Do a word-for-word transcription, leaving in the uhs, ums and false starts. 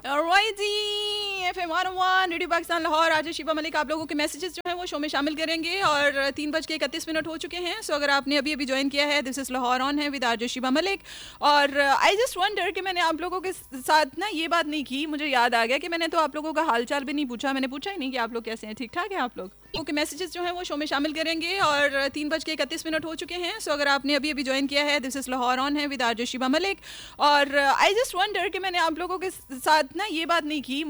Alright जी, FM one ओ one radio Pakistan Lahore. आज Shiba Malik आप लोगों के मैसेजेस जो हैं वो शो में शामिल करेंगे और तीन बज के इकतीस मिनट हो चुके हैं। सो अगर आपने अभी अभी ज्वाइन किया है, दिस इज लाहौर ऑन है विद आरजे शिबा मलिक। और आई जस्ट वंडर कि मैंने आप लोगों के साथ ना ये बात नहीं की, मुझे याद आ गया कि मैंने तो आप लोगों का हालचाल भी नहीं पूछा। मैंने पूछा ही नहीं कि आप लोग कैसे हैं, ठीक ठाक है आप लोग। ओके, मैसेजेस जो हैं वो शो में शामिल करेंगे और तीन बज के इकतीस मिनट हो चुके हैं। सो अगर आपने अभी अभी ज्वाइन किया है, दिस इज लाहौर ऑन है विद आरजे शिबा मलिक। और आई जस्ट वंडर कि मैंने आप लोगों के साथ ना ये बात नहीं की।